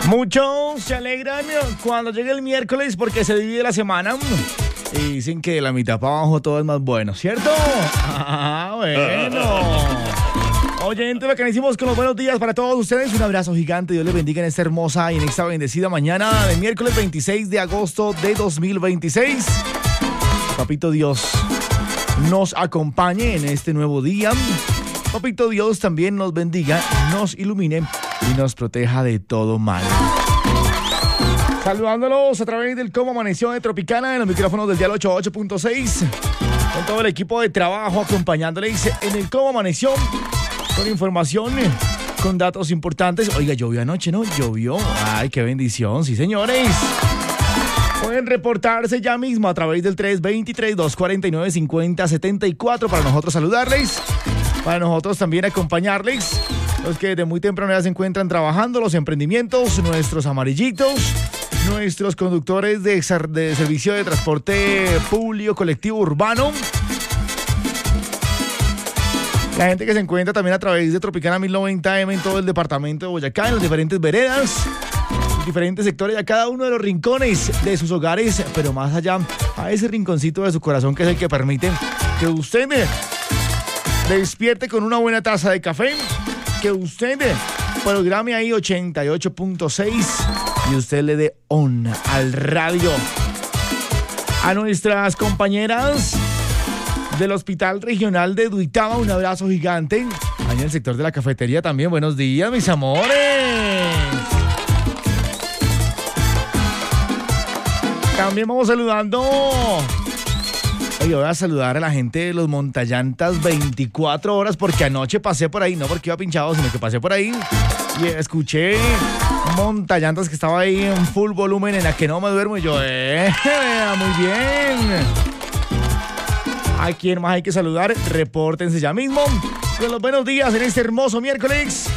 Muchos se alegran cuando llega el miércoles porque se divide la semana y dicen que de la mitad para abajo todo es más bueno, ¿cierto? Ah, bueno. Oyentes bacanísimos, con los buenos días para todos ustedes. Un abrazo gigante. Dios les bendiga en esta hermosa y en esta bendecida mañana de miércoles 26 de agosto de 2026. Papito Dios nos acompañe en este nuevo día. Papito Dios también nos bendiga, nos ilumine y nos proteja de todo mal. Saludándolos a través del Cómo Amaneció de Tropicana en los micrófonos del dial 88.6 con todo el equipo de trabajo acompañándoles en el Cómo Amaneció con información, con datos importantes. Oiga, llovió anoche, ¿no? Llovió. Ay, qué bendición, sí, señores. Pueden reportarse ya mismo a través del 323-249-5074 para nosotros saludarles, para nosotros también acompañarles. Los que desde muy temprano ya se encuentran trabajando, los emprendimientos, nuestros amarillitos, nuestros conductores de servicio de transporte público colectivo urbano. La gente que se encuentra también a través de Tropicana 1090M en todo el departamento de Boyacá, en las diferentes veredas, diferentes sectores, a cada uno de los rincones de sus hogares, pero más allá, a ese rinconcito de su corazón que es el que permite que usted despierte con una buena taza de café, que usted programe ahí 88.6 y usted le dé on al radio. A nuestras compañeras del Hospital Regional de Duitama, un abrazo gigante. Ahí en el sector de la cafetería también, buenos días, mis amores. También vamos saludando. Oye, voy a saludar a la gente de los montallantas 24 horas porque anoche pasé por ahí, no porque iba pinchado, sino que pasé por ahí y escuché montallantas que estaba ahí en full volumen en la que no me duermo y yo, muy bien. ¿A quién más hay que saludar? Repórtense ya mismo. Con los buenos días en este hermoso miércoles.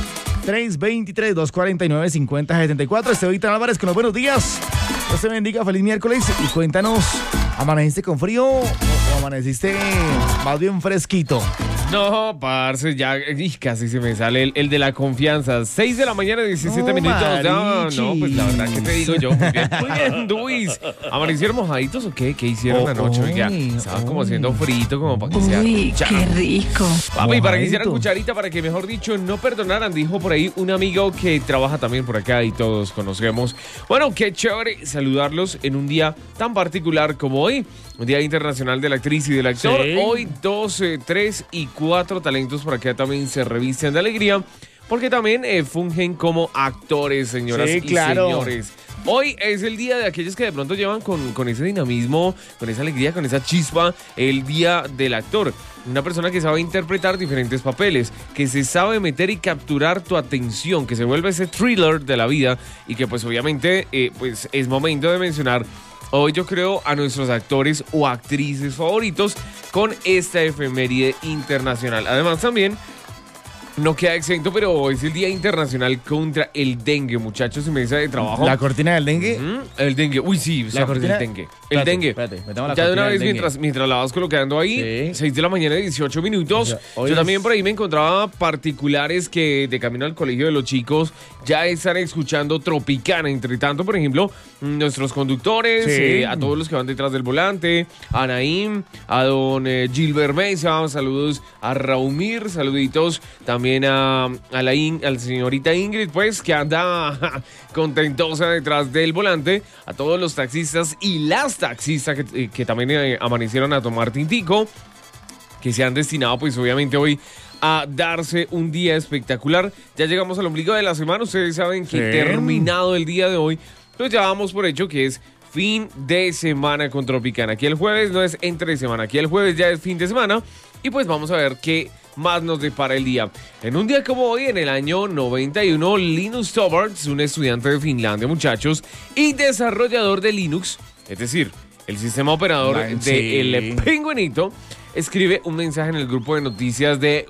323-249-5074. Esteban Álvarez con los buenos días. Dios te bendiga, feliz miércoles. Y cuéntanos, ¿amaneciste con frío o amaneciste más bien fresquito? No, parce, ya casi se me sale el de la confianza. 6 de la mañana, 17 minutos. No, pues la verdad, ¿qué te digo yo? Muy bien, Luis. ¿Amanecieron mojaditos o qué? ¿Qué hicieron anoche? Oiga, estaba como haciendo frito, como para que sea. Uy, qué rico. Papi, para que hicieran cucharita, para que mejor dicho, no perdonaran, dijo por ahí un amigo que trabaja también por acá y todos conocemos. Bueno, qué chévere saludarlos en un día tan particular como hoy. Un Día Internacional de la Actriz y del Actor. Sí. Hoy 2, 3 y 4 talentos por acá también se revisten de alegría porque también fungen como actores, señoras y señores. Hoy es el día de aquellos que de pronto llevan con ese dinamismo, con esa alegría, con esa chispa, el Día del Actor. Una persona que sabe interpretar diferentes papeles, que se sabe meter y capturar tu atención, que se vuelve ese thriller de la vida y que pues obviamente pues es momento de mencionar hoy yo creo a nuestros actores o actrices favoritos con esta efeméride internacional. Además también no queda exento, pero es el Día Internacional contra el Dengue, muchachos, en mesa de trabajo. ¿La cortina del dengue? El dengue, uy sí, la cortina del dengue. El dengue. Espérate, ya de una vez mientras la vas colocando ahí, 6 de la mañana, 18 minutos. O sea, yo también por ahí me encontraba particulares que de camino al colegio de los chicos ya están escuchando Tropicana. Entre tanto, por ejemplo, nuestros conductores, a todos los que van detrás del volante, a Naim, a don Gilbert Mesa, saludos a Raumir, saluditos también a la señorita Ingrid, pues, que anda contentosa detrás del volante, a todos los taxistas y las taxistas que también amanecieron a tomar tintico, que se han destinado, pues, obviamente hoy a darse un día espectacular. Ya llegamos al ombligo de la semana, ustedes saben que terminado el día de hoy, pues ya vamos por hecho que es fin de semana con Tropicana. Aquí el jueves no es entre semana, aquí el jueves ya es fin de semana y pues vamos a ver qué más nos depara el día. En un día como hoy, en el año 91, Linus Torvalds, un estudiante de Finlandia, muchachos, y desarrollador de Linux, es decir, el sistema operador del Pingüinito, escribe un mensaje en el grupo de noticias de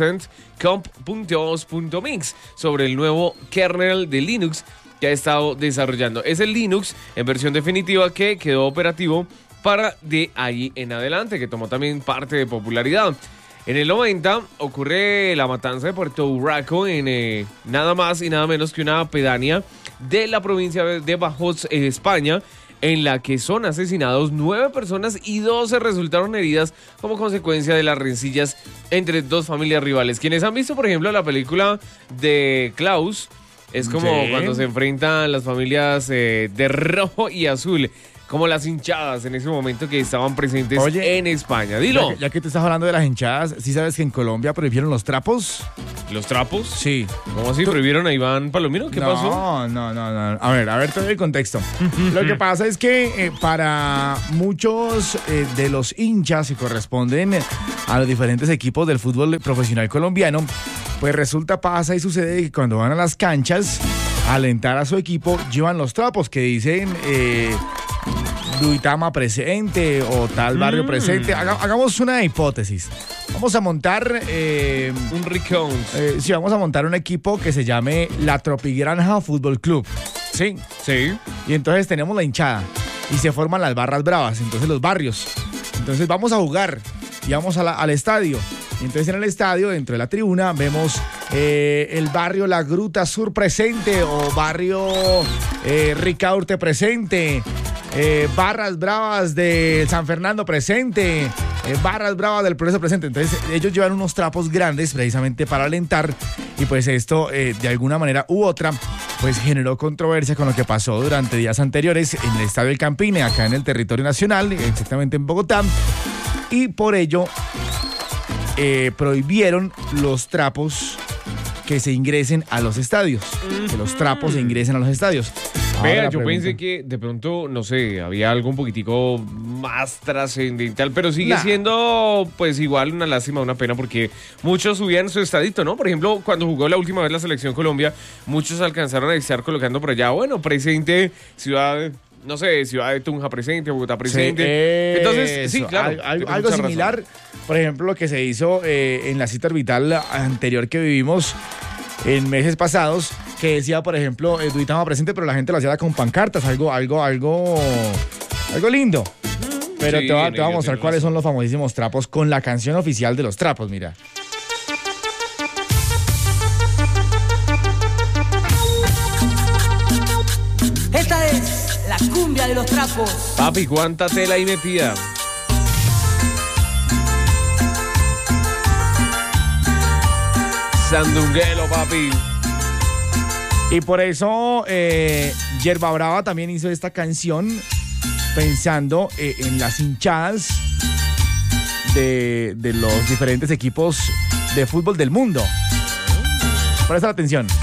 OneCent.comp.os.mix sobre el nuevo kernel de Linux que ha estado desarrollando. Es el Linux en versión definitiva que quedó operativo para de ahí en adelante, que tomó también parte de popularidad. En el 90 ocurre la matanza de Puerto Urraco en nada más y nada menos que una pedánea de la provincia de Bajos, España, en la que son asesinados 9 personas y 12 resultaron heridas como consecuencia de las rencillas entre dos familias rivales. Quienes han visto, por ejemplo, la película de Klaus, es como cuando se enfrentan las familias de rojo y azul, como las hinchadas en ese momento que estaban presentes en España. Dilo. Ya que te estás hablando de las hinchadas, ¿sí sabes que en Colombia prohibieron los trapos? ¿Los trapos? Sí. ¿Cómo así? ¿Prohibieron a Iván Palomino? ¿Qué pasó? No. A ver, te doy el contexto. Lo que pasa es que para muchos de los hinchas que corresponden a los diferentes equipos del fútbol profesional colombiano, pues resulta, pasa y sucede que cuando van a las canchas a alentar a su equipo, llevan los trapos que dicen Duitama presente o tal barrio presente. Hagamos una hipótesis. Vamos a montar un Ricón. Sí, vamos a montar un equipo que se llame La Tropigranja Fútbol Club. Sí. Y entonces tenemos la hinchada y se forman las barras bravas, entonces los barrios. Entonces vamos a jugar y vamos al estadio. Y entonces en el estadio, dentro de la tribuna, vemos el barrio La Gruta Sur presente o barrio Ricaurte presente. Barras Bravas de San Fernando presente, Barras Bravas del Progreso presente. Entonces ellos llevan unos trapos grandes precisamente para alentar y pues esto de alguna manera u otra pues generó controversia con lo que pasó durante días anteriores en el Estadio El Campine, acá en el territorio nacional, exactamente en Bogotá, y por ello prohibieron los trapos que se ingresen a los estadios, que los trapos se ingresen a los estadios. Vea, yo pensé que de pronto, no sé, había algo un poquitico más trascendental, pero sigue siendo pues igual una lástima, una pena, porque muchos subían su estadito, ¿no? Por ejemplo, cuando jugó la última vez la Selección Colombia, muchos alcanzaron a estar colocando por allá, bueno, presente, ciudad de Tunja presente, Bogotá presente. Sí, entonces, sí, claro. Algo similar, razón. Por ejemplo, lo que se hizo en la cita orbital anterior que vivimos en meses pasados, que decía, por ejemplo, Duitama presente, pero la gente lo hacía con pancartas, algo lindo. Pero sí, te voy a mostrar cuáles son los famosísimos trapos con la canción oficial de los trapos, mira. Esta es la cumbia de los trapos. Papi, cuánta tela ahí metida. Sandunguelo, papi. Y por eso Yerba Brava también hizo esta canción pensando en las hinchadas de los diferentes equipos de fútbol del mundo. Presta atención.